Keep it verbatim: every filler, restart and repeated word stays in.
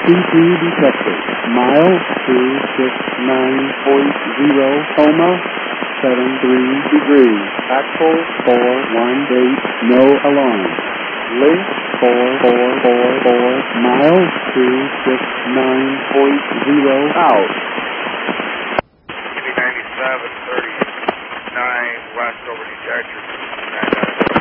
C P detected. Mile two six nine point zero, coma, seven three degrees. Actual four one eight, no alarm. Link four four four four, mile two six nine point zero, out. ninety-seven thirty-nine west over detector.